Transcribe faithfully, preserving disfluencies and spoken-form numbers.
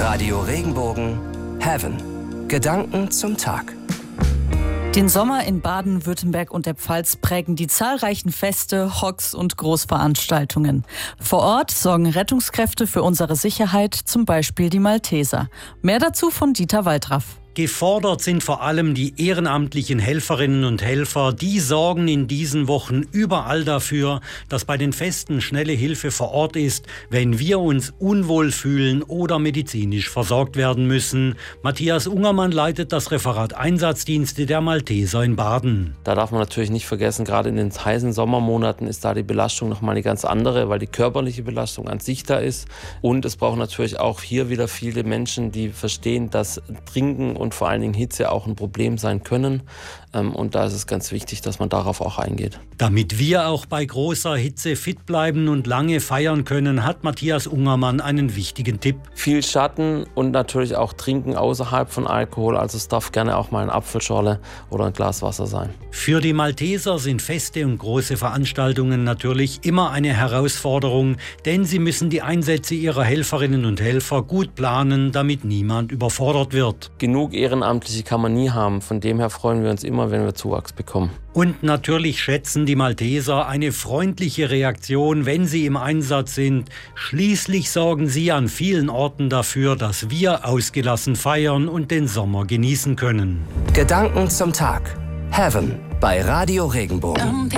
Radio Regenbogen Heaven. Gedanken zum Tag. Den Sommer in Baden-Württemberg und der Pfalz prägen die zahlreichen Feste, Hocks und Großveranstaltungen. Vor Ort sorgen Rettungskräfte für unsere Sicherheit, zum Beispiel die Malteser. Mehr dazu von Dieter Waldraff. Gefordert sind vor allem die ehrenamtlichen Helferinnen und Helfer. Die sorgen in diesen Wochen überall dafür, dass bei den Festen schnelle Hilfe vor Ort ist, wenn wir uns unwohl fühlen oder medizinisch versorgt werden müssen. Matthias Ungermann leitet das Referat Einsatzdienste der Malteser in Baden. Da darf man natürlich nicht vergessen, gerade in den heißen Sommermonaten ist da die Belastung nochmal eine ganz andere, weil die körperliche Belastung an sich da ist. Und es braucht natürlich auch hier wieder viele Menschen, die verstehen, dass Trinken und und vor allen Dingen Hitze auch ein Problem sein können. Und da ist es ganz wichtig, dass man darauf auch eingeht. Damit wir auch bei großer Hitze fit bleiben und lange feiern können, hat Matthias Ungermann einen wichtigen Tipp. Viel Schatten und natürlich auch Trinken außerhalb von Alkohol. Also es darf gerne auch mal eine Apfelschorle oder ein Glas Wasser sein. Für die Malteser sind Feste und große Veranstaltungen natürlich immer eine Herausforderung, denn sie müssen die Einsätze ihrer Helferinnen und Helfer gut planen, damit niemand überfordert wird. Genug Ehrenamtliche kann man nie haben. Von dem her freuen wir uns immer, wenn wir Zuwachs bekommen. Und natürlich schätzen die Malteser eine freundliche Reaktion, wenn sie im Einsatz sind. Schließlich sorgen sie an vielen Orten dafür, dass wir ausgelassen feiern und den Sommer genießen können. Gedanken zum Tag. Heaven bei Radio Regenbogen.